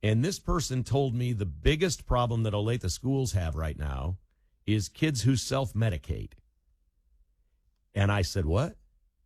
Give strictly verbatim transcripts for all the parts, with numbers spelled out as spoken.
And this person told me the biggest problem that Olathe schools have right now is kids who self-medicate. And I said, what?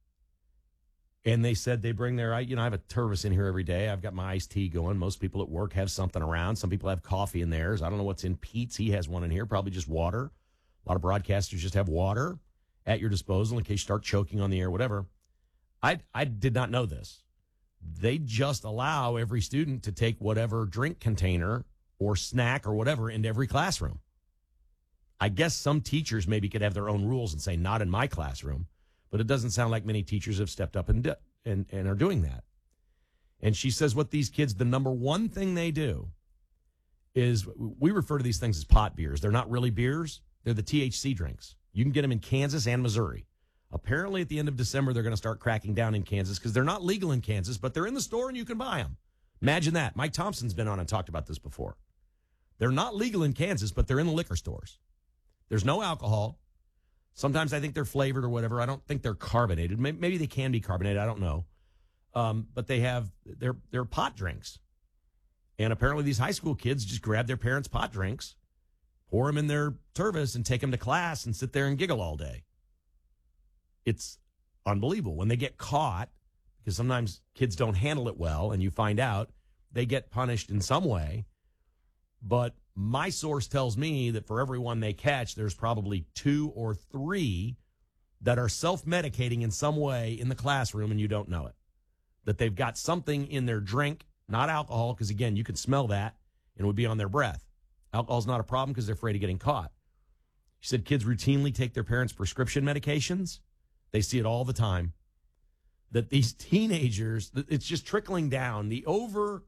And they said they bring their, you know, I have a Tervis in here every day. I've got my iced tea going. Most people at work have something around. Some people have coffee in theirs. I don't know what's in Pete's. He has one in here, probably just water. A lot of broadcasters just have water at your disposal in case you start choking on the air, whatever. I, I did not know this. They just allow every student to take whatever drink container or snack or whatever into every classroom. I guess some teachers maybe could have their own rules and say, not in my classroom. But it doesn't sound like many teachers have stepped up and, and, and are doing that. And she says what these kids, the number one thing they do is, we refer to these things as pot beers. They're not really beers. They're the T H C drinks. You can get them in Kansas and Missouri. Apparently, at the end of December, they're going to start cracking down in Kansas because they're not legal in Kansas, but they're in the store and you can buy them. Imagine that. Mike Thompson's been on and talked about this before. They're not legal in Kansas, but they're in the liquor stores. There's no alcohol. Sometimes I think they're flavored or whatever. I don't think they're carbonated. Maybe they can be carbonated. I don't know. Um, but they have, they're, they're pot drinks. And apparently these high school kids just grab their parents' pot drinks, pour them in their Tervis, and take them to class and sit there and giggle all day. It's unbelievable. When they get caught, because sometimes kids don't handle it well, and you find out, they get punished in some way. But my source tells me that for every one they catch, there's probably two or three that are self-medicating in some way in the classroom, and you don't know it. That they've got something in their drink, not alcohol, because, again, you can smell that, and it would be on their breath. Alcohol's not a problem because they're afraid of getting caught. She said kids routinely take their parents' prescription medications. They see it all the time. That these teenagers, it's just trickling down. The over...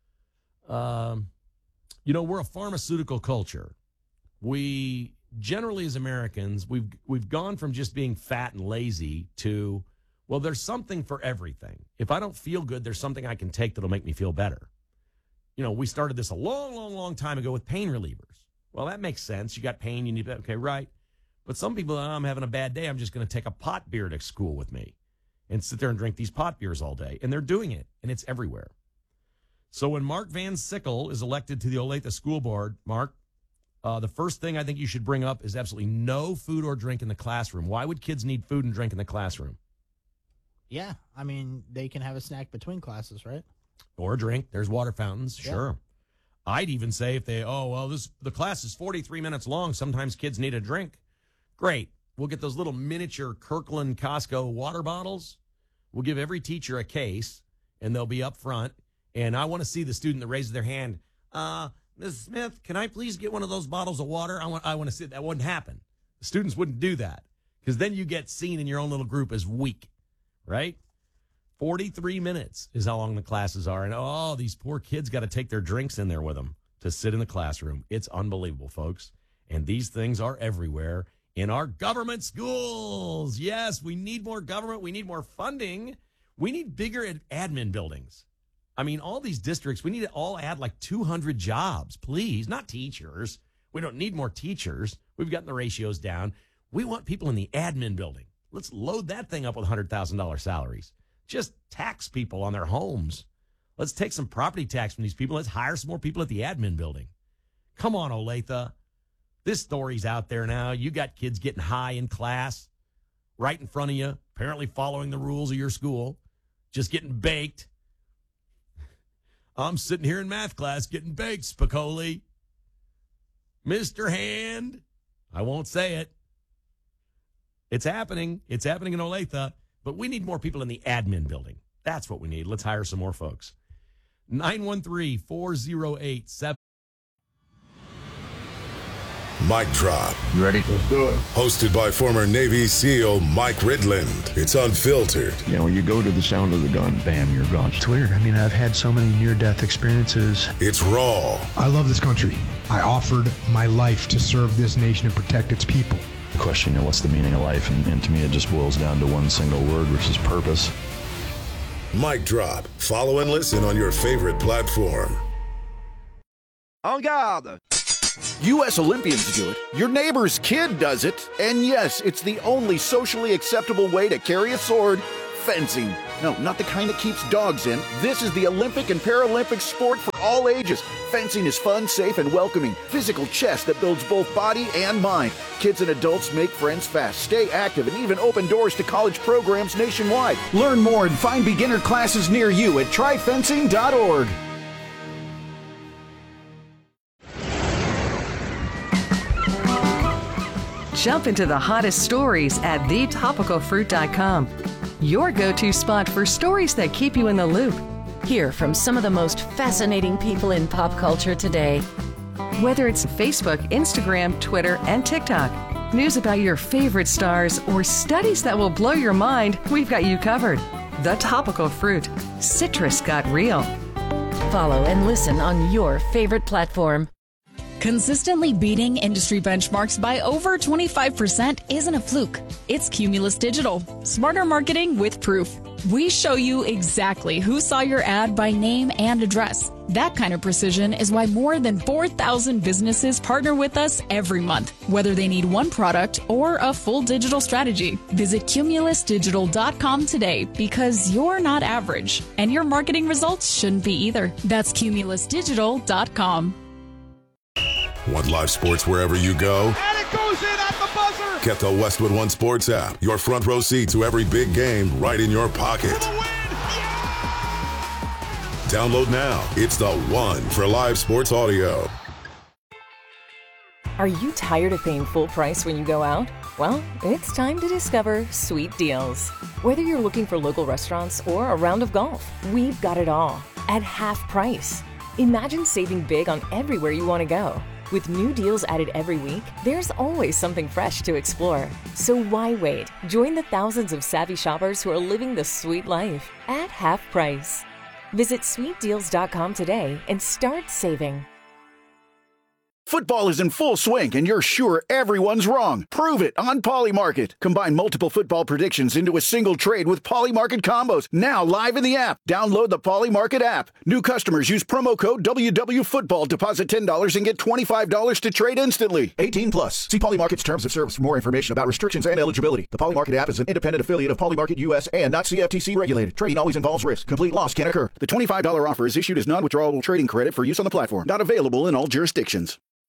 Um, You know, we're a pharmaceutical culture. We generally, as Americans, we've we've gone from just being fat and lazy to, well, there's something for everything. If I don't feel good, there's something I can take that'll make me feel better. You know, we started this a long, long, long time ago with pain relievers. Well, that makes sense. You got pain, you need, okay, right. But some people, oh, I'm having a bad day, I'm just going to take a pot beer to school with me and sit there and drink these pot beers all day. And they're doing it, and it's everywhere. So when Mark Van Sickle is elected to the Olathe School Board, Mark, uh, the first thing I think you should bring up is absolutely no food or drink in the classroom. Why would kids need food and drink in the classroom? Yeah, I mean, they can have a snack between classes, right? Or a drink. There's water fountains, yeah. Sure. I'd even say if they, oh, well, this the class is forty-three minutes long, sometimes kids need a drink. Great. We'll get those little miniature Kirkland Costco water bottles. We'll give every teacher a case, and they'll be up front. And I want to see the student that raises their hand. Uh, Missus Smith, can I please get one of those bottles of water? I want I want to see. That wouldn't happen. The students wouldn't do that because then you get seen in your own little group as weak, right? forty-three minutes is how long the classes are. And, oh, these poor kids got to take their drinks in there with them to sit in the classroom. It's unbelievable, folks. And these things are everywhere in our government schools. Yes, we need more government. We need more funding. We need bigger ad- admin buildings. I mean, all these districts, we need to all add like two hundred jobs, please. Not teachers. We don't need more teachers. We've gotten the ratios down. We want people in the admin building. Let's load that thing up with one hundred thousand dollars salaries. Just tax people on their homes. Let's take some property tax from these people. Let's hire some more people at the admin building. Come on, Olathe. This story's out there now. You got kids getting high in class right in front of you, apparently following the rules of your school, just getting baked. I'm sitting here in math class getting baked, Spicoli. Mister Hand. I won't say it. It's happening. It's happening in Olathe. But we need more people in the admin building. That's what we need. Let's hire some more folks. nine one three, four oh eight, seven Mic Drop. You ready? Let's do it. Hosted by former Navy SEAL Mike Ridland. It's unfiltered. You know, when you go to the sound of the gun, bam, you're gone. It's weird. I mean, I've had so many near-death experiences. It's raw. I love this country. I offered my life to serve this nation and protect its people. The question, you know, what's the meaning of life? And, and to me, it just boils down to one single word, which is purpose. Mic Drop. Follow and listen on your favorite platform. En garde! U S Olympians do it, your neighbor's kid does it, and yes, it's the only socially acceptable way to carry a sword Fencing. No, not the kind that keeps dogs in. This is the Olympic and Paralympic sport for all ages. Fencing is fun, safe, and welcoming. Physical chess that builds both body and mind. Kids and adults make friends fast, stay active, and even open doors to college programs nationwide. Learn more and find beginner classes near you at try fencing dot org. Jump into the hottest stories at the topical fruit dot com. Your go-to spot for stories that keep you in the loop. Hear from some of the most fascinating people in pop culture today. Whether it's Facebook, Instagram, Twitter, and TikTok, news about your favorite stars, or studies that will blow your mind, we've got you covered. The Topical Fruit. Citrus got real. Follow and listen on your favorite platform. Consistently beating industry benchmarks by over twenty-five percent isn't a fluke. It's Cumulus Digital. Smarter marketing with proof. We show you exactly who saw your ad by name and address. That kind of precision is why more than four thousand businesses partner with us every month, whether they need one product or a full digital strategy. Visit cumulus digital dot com today because you're not average, and your marketing results shouldn't be either. That's cumulus digital dot com. Want live sports wherever you go? And it goes in at the buzzer! Get the Westwood One Sports app. Your front row seat to every big game right in your pocket. Download now. It's the one for live sports audio. Are you tired of paying full price when you go out? Well, it's time to discover Sweet Deals. Whether you're looking for local restaurants or a round of golf, we've got it all at half price. Imagine saving big on everywhere you want to go. With new deals added every week, there's always something fresh to explore. So why wait? Join the thousands of savvy shoppers who are living the sweet life at half price. Visit sweet deals dot com today and start saving. Football is in full swing, and you're sure everyone's wrong. Prove it on Polymarket. Combine multiple football predictions into a single trade with Polymarket combos. Now live in the app. Download the Polymarket app. New customers use promo code W W Football. Deposit ten dollars and get twenty-five dollars to trade instantly. eighteen plus. See Polymarket's terms of service for more information about restrictions and eligibility. The Polymarket app is an independent affiliate of Polymarket U S and not C F T C regulated. Trading always involves risk. Complete loss can occur. The twenty-five dollars offer is issued as non-withdrawable trading credit for use on the platform. Not available in all jurisdictions.